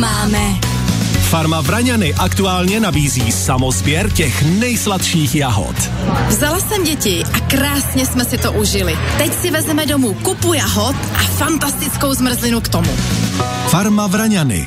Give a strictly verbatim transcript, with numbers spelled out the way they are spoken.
máme. Farma Vraňany aktuálně nabízí samosběr těch nejsladších jahod. Vzala jsem děti a krásně jsme si to užili. Teď si vezmeme domů kupu jahod a fantastickou zmrzlinu k tomu. Farma Vraňany.